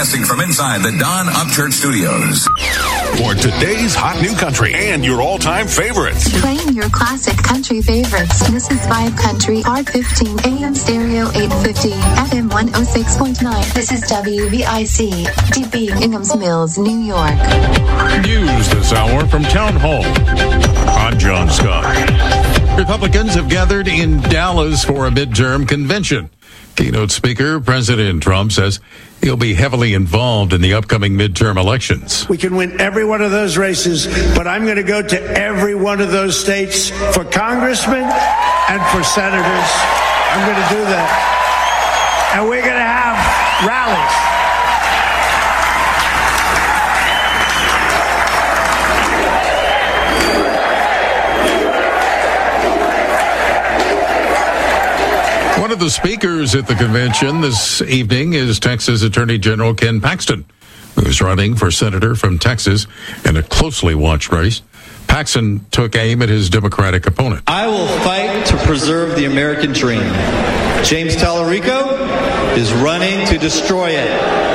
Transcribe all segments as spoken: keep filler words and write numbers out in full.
Broadcasting from inside the Don Upchurch Studios. For today's hot new country and your all-time favorites. Playing your classic country favorites. This is Vibe Country, R fifteen, A M Stereo eight fifty, F M one oh six point nine. This is W V I C, D B, Inghams Mills, New York. News this hour from Town Hall. I'm John Scott. Republicans have gathered in Dallas for a midterm convention. Keynote speaker President Trump says he'll be heavily involved in the upcoming midterm elections. We can win every one of those races, but I'm going to go to every one of those states for congressmen and for senators. I'm going to do that. And we're going to have rallies. One of the speakers at the convention this evening is Texas Attorney General Ken Paxton, who's running for senator from Texas in a closely watched race. Paxton took aim at his Democratic opponent. I will fight to preserve the American dream. James Tallarico is running to destroy it.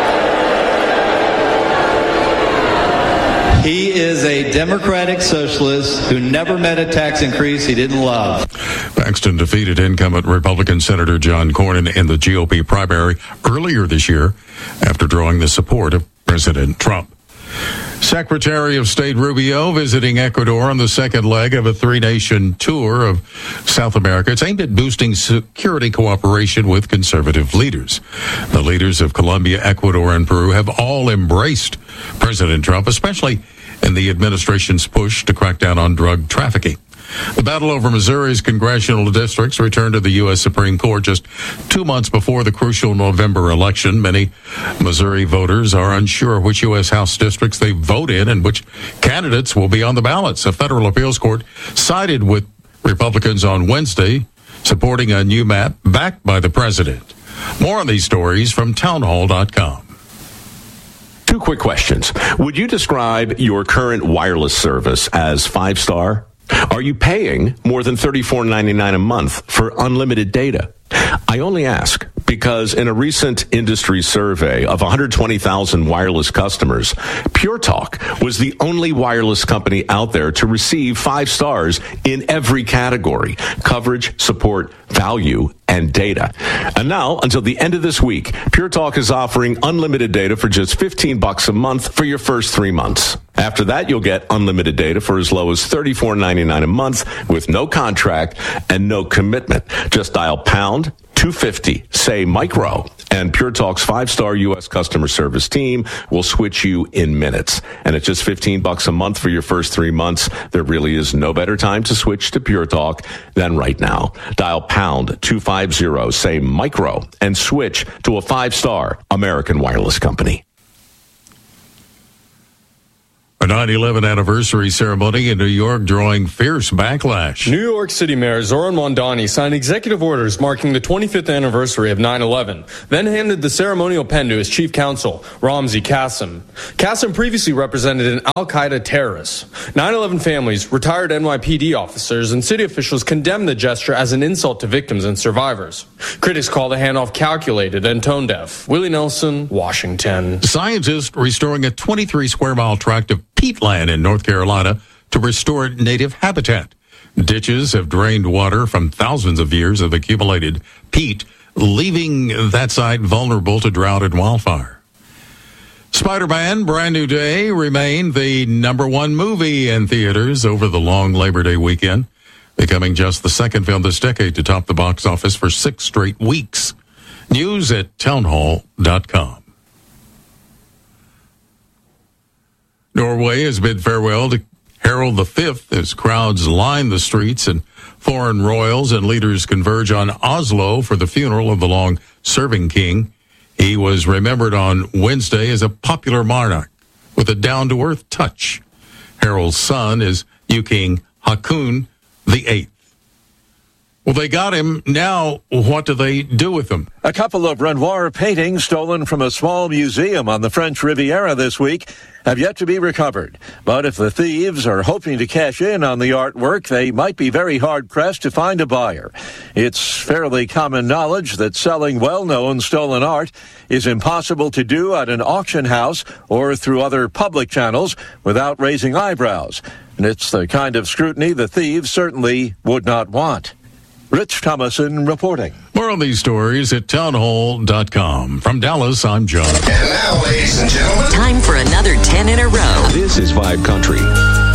He is a Democratic socialist who never met a tax increase he didn't love. Paxton defeated incumbent Republican Senator John Cornyn in the G O P primary earlier this year after drawing the support of President Trump. Secretary of State Rubio visiting Ecuador on the second leg of a three-nation tour of South America. It's aimed at boosting security cooperation with conservative leaders. The leaders of Colombia, Ecuador, and Peru have all embraced President Trump, especially in the administration's push to crack down on drug trafficking. The battle over Missouri's congressional districts returned to the U S Supreme Court just two months before the crucial November election. Many Missouri voters are unsure which U S House districts they vote in and which candidates will be on the ballots. A federal appeals court sided with Republicans on Wednesday, supporting a new map backed by the president. More on these stories from townhall dot com. Two quick questions. Would you describe your current wireless service as five-star? Are you paying more than thirty-four ninety-nine a month for unlimited data? I only ask because in a recent industry survey of one hundred twenty thousand wireless customers, Pure Talk was the only wireless company out there to receive five stars in every category: coverage, support, value, and data. And now, until the end of this week, Pure Talk is offering unlimited data for just fifteen bucks a month for your first three months. After that, you'll get unlimited data for as low as thirty-four ninety-nine a month with no contract and no commitment. Just dial pound two fifty, say micro, and Pure Talk's five-star U S customer service team will switch you in minutes. And at just fifteen bucks a month for your first three months, there really is no better time to switch to Pure Talk than right now. Dial pound two fifty, say micro, and switch to a five-star American wireless company. A nine eleven anniversary ceremony in New York drawing fierce backlash. New York City Mayor Zoran Mondani signed executive orders marking the twenty-fifth anniversary of nine eleven, then handed the ceremonial pen to his chief counsel, Ramzi Qasem. Qasem previously represented an al-Qaeda terrorist. nine eleven families, retired N Y P D officers, and city officials condemned the gesture as an insult to victims and survivors. Critics call the handoff calculated and tone-deaf. Willie Nelson, Washington. Scientists restoring a twenty-three square mile tract of peatland in North Carolina to restore native habitat. Ditches have drained water from thousands of years of accumulated peat, leaving that site vulnerable to drought and wildfire. Spider-Man: Brand New Day remained the number one movie in theaters over the long Labor Day weekend, becoming just the second film this decade to top the box office for six straight weeks. News at townhall dot com. Norway has bid farewell to Harald the Fifth as crowds line the streets and foreign royals and leaders converge on Oslo for the funeral of the long-serving king. He was remembered on Wednesday as a popular monarch with a down-to-earth touch. Harald's son is new King Haakon the Eighth. Well, they got him. Now, what do they do with him? A couple of Renoir paintings stolen from a small museum on the French Riviera this week have yet to be recovered. But if the thieves are hoping to cash in on the artwork, they might be very hard-pressed to find a buyer. It's fairly common knowledge that selling well-known stolen art is impossible to do at an auction house or through other public channels without raising eyebrows. And it's the kind of scrutiny the thieves certainly would not want. Rich Thomason reporting. More on these stories at townhall dot com. From Dallas, I'm John. And now, ladies and gentlemen, time for another ten in a row. This is Vibe Country.